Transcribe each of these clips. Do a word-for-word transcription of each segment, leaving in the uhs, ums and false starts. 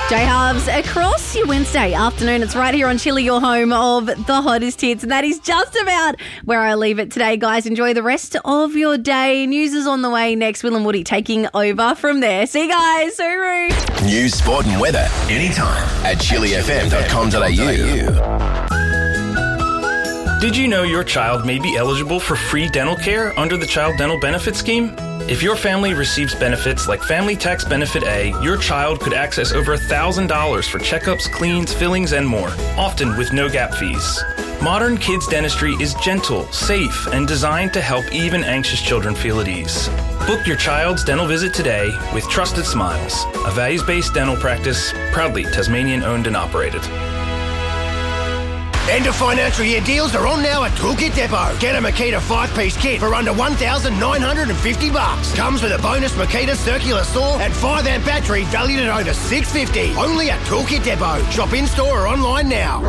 J-Hubs across your Wednesday afternoon. It's right here on Chili, your home of the hottest hits. And that is just about where I leave it today, guys. Enjoy the rest of your day. News is on the way next. Will and Woody taking over from there. See you guys. Hooroo. News, sport and weather anytime at chili f m dot com dot a u. Did you know your child may be eligible for free dental care under the Child Dental Benefit Scheme? If your family receives benefits like Family Tax Benefit A, your child could access over one thousand dollars for checkups, cleans, fillings, and more, often with no gap fees. Modern kids dentistry is gentle, safe, and designed to help even anxious children feel at ease. Book your child's dental visit today with Trusted Smiles, a values-based dental practice proudly Tasmanian-owned and operated. End of financial year deals are on now at Toolkit Depot. Get a Makita five-piece kit for under one thousand nine hundred fifty bucks. Comes with a bonus Makita circular saw and five amp battery valued at over six hundred fifty dollars. Only at Toolkit Depot. Shop in-store or online now.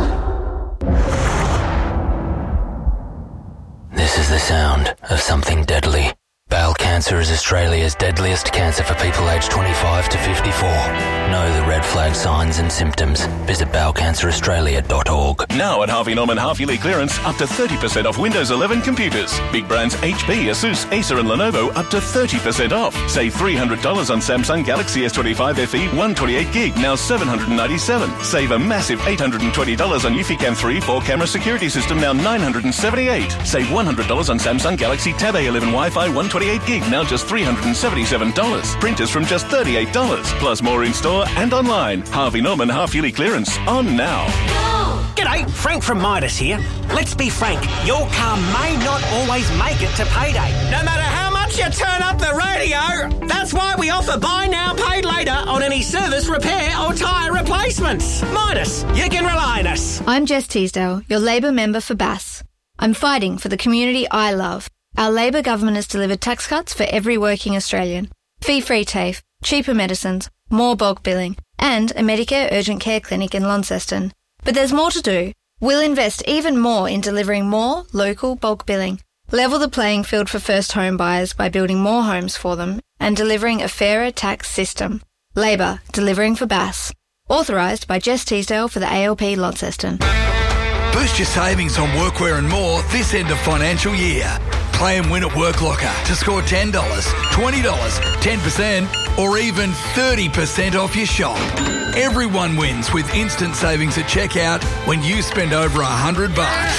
This is the sound of something deadly. Bowel cancer is Australia's deadliest cancer for people aged twenty-five to fifty-four. Know the red flag signs and symptoms. Visit bowel cancer australia dot org. Now at Harvey Norman half-yearly clearance, up to thirty percent off Windows eleven computers. Big brands H P, Asus, Acer and Lenovo up to thirty percent off. Save three hundred dollars on Samsung Galaxy S twenty-five F E one twenty-eight gig, now seven hundred ninety-seven dollars. Save a massive eight hundred twenty dollars on Eufycam three four-camera security system, now nine hundred seventy-eight dollars. Save one hundred dollars on Samsung Galaxy Tab A eleven Wi-Fi one twenty-eight gig, now just three hundred seventy-seven dollars. Printers from just thirty-eight dollars. Plus more in-store and online. Harvey Norman half-yearly clearance on now. G'day, Frank from Midas here. Let's be frank, your car may not always make it to payday. No matter how much you turn up the radio, that's why we offer buy now, pay later on any service, repair or tyre replacements. Midas, you can rely on us. I'm Jess Teasdale, your Labor member for Bass. I'm fighting for the community I love. Our Labor government has delivered tax cuts for every working Australian, fee-free TAFE, cheaper medicines, more bulk billing, and a Medicare urgent care clinic in Launceston. But there's more to do. We'll invest even more in delivering more local bulk billing, level the playing field for first home buyers by building more homes for them, and delivering a fairer tax system. Labor, delivering for Bass. Authorised by Jess Teasdale for the A L P Launceston. Boost your savings on workwear and more this end of financial year. Play and win at WorkLocker to score ten dollars, twenty dollars, ten percent or even thirty percent off your shop. Everyone wins with instant savings at checkout when you spend over one hundred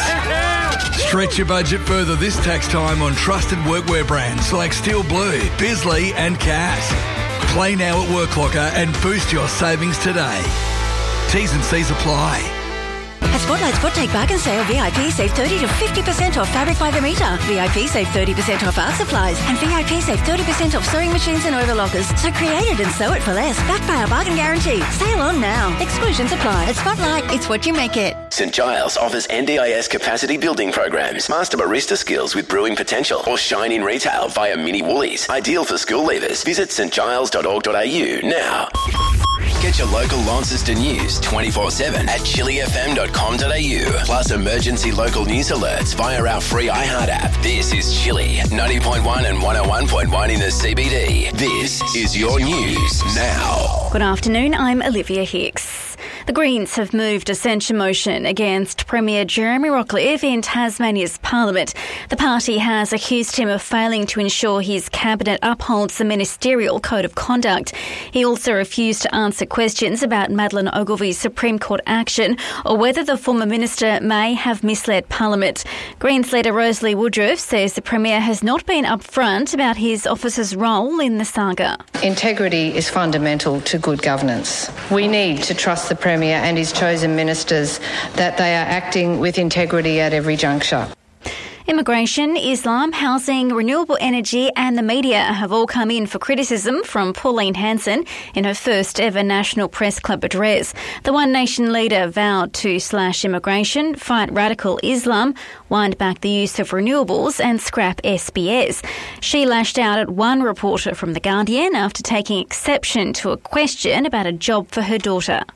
bucks. Stretch your budget further this tax time on trusted workwear brands like Steel Blue, Bisley and Cass. Play now at WorkLocker and boost your savings today. T's and C's apply. At Spotlight Spot Take Bargain Sale, V I P save thirty to fifty percent off fabric by the metre. V I P save thirty percent off art supplies. And V I P save thirty percent off sewing machines and overlockers. So create it and sew it for less. Backed by our bargain guarantee. Sale on now. Exclusions apply. At Spotlight, it's what you make it. St Giles offers N D I S capacity building programs, master barista skills with brewing potential, or shine in retail via Mini Woolies. Ideal for school leavers. Visit st giles dot org dot a u now. Get your local Launceston news twenty-four seven at chili f m dot com dot a u. Plus emergency local news alerts via our free iHeart app. This is Chili, ninety point one and one oh one point one in the C B D. This is your news now. Good afternoon, I'm Olivia Hicks. The Greens have moved a censure motion against Premier Jeremy Rockliff in Tasmania's Parliament. The party has accused him of failing to ensure his cabinet upholds the ministerial code of conduct. He also refused to answer questions about Madeleine Ogilvy's Supreme Court action or whether the former minister may have misled Parliament. Greens leader Rosalie Woodruff says the Premier has not been upfront about his office's role in the saga. Integrity is fundamental to good governance. We need to trust the Premier and his chosen ministers that they are acting with integrity at every juncture. Immigration, Islam, housing, renewable energy and the media have all come in for criticism from Pauline Hanson in her first ever National Press Club address. The One Nation leader vowed to slash immigration, fight radical Islam, wind back the use of renewables and scrap S B S. She lashed out at one reporter from The Guardian after taking exception to a question about a job for her daughter.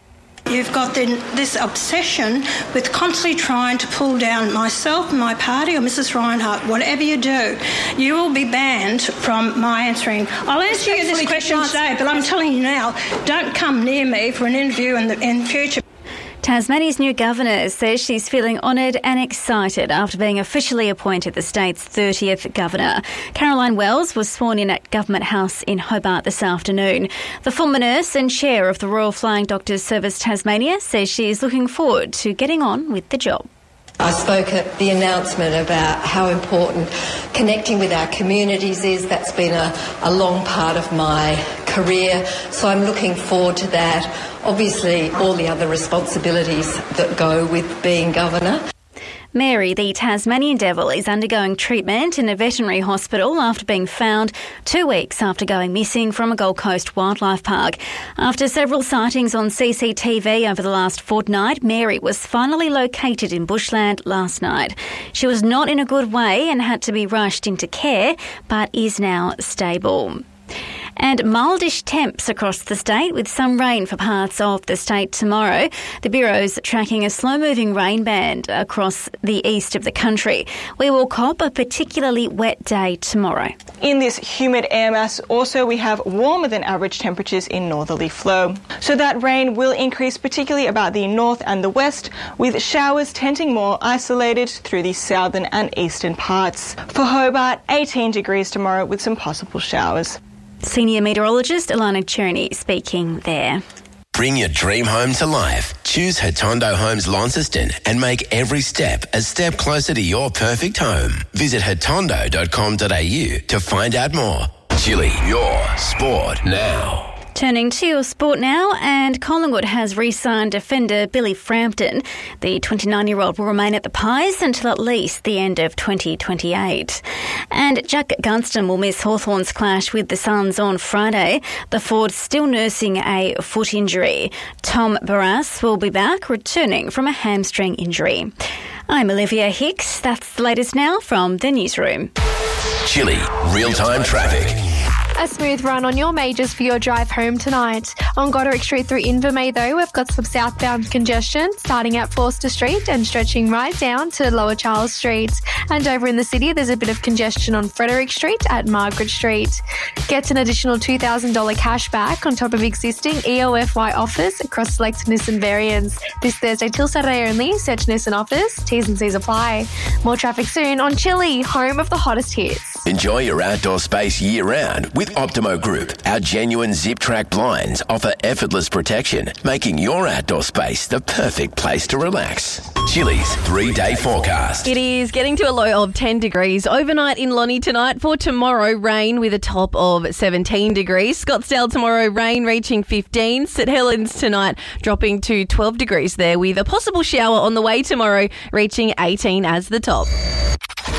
You've got the, this obsession with constantly trying to pull down myself, my party, or Missus Reinhardt. Whatever you do, you will be banned from my answering. I'll answer you this question today, but I'm telling you now, don't come near me for an interview in the in future. Tasmania's new governor says she's feeling honoured and excited after being officially appointed the state's thirtieth governor. Caroline Wells was sworn in at Government House in Hobart this afternoon. The former nurse and chair of the Royal Flying Doctors Service Tasmania says she is looking forward to getting on with the job. I spoke at the announcement about how important connecting with our communities is. That's been a, a long part of my career, so I'm looking forward to that. Obviously, all the other responsibilities that go with being governor. Mary, the Tasmanian devil, is undergoing treatment in a veterinary hospital after being found two weeks after going missing from a Gold Coast wildlife park. After several sightings on C C T V over the last fortnight, Mary was finally located in bushland last night. She was not in a good way and had to be rushed into care, but is now stable. And mildish temps across the state with some rain for parts of the state tomorrow. The Bureau's tracking a slow-moving rain band across the east of the country. We will cop a particularly wet day tomorrow. In this humid air mass, also we have warmer than average temperatures in northerly flow. So that rain will increase particularly about the north and the west, with showers tending more isolated through the southern and eastern parts. For Hobart, eighteen degrees tomorrow with some possible showers. Senior meteorologist Alana Cherny speaking there. Bring your dream home to life. Choose Hatondo Homes Launceston and make every step a step closer to your perfect home. Visit hatondo dot com dot a u to find out more. Chili, your sport now. Turning to your sport now, and Collingwood has re-signed defender Billy Frampton. The twenty-nine-year-old will remain at the Pies until at least the end of twenty twenty-eight. And Jack Gunston will miss Hawthorn's clash with the Suns on Friday. The forward still nursing a foot injury. Tom Barrass will be back, returning from a hamstring injury. I'm Olivia Hicks. That's the latest now from the newsroom. Chili, real-time traffic. A smooth run on your majors for your drive home tonight. On Goderic Street through Invermay, though, we've got some southbound congestion starting at Forster Street and stretching right down to Lower Charles Street. And over in the city, there's a bit of congestion on Frederick Street at Margaret Street. Get an additional two thousand dollars cash back on top of existing E O F Y offers across select Nissan variants. This Thursday till Saturday only. Search Nissan offers. T's and C's apply. More traffic soon on Chili, home of the hottest hits. Enjoy your outdoor space year-round with Optimo Group. Our genuine zip-track blinds offer effortless protection, making your outdoor space the perfect place to relax. Chili's three-day forecast. It is getting to a low of ten degrees. Overnight in Lonnie tonight. For tomorrow, rain with a top of seventeen degrees. Scottsdale tomorrow, rain reaching fifteen. St Helens tonight dropping to twelve degrees there with a possible shower on the way tomorrow, reaching eighteen as the top.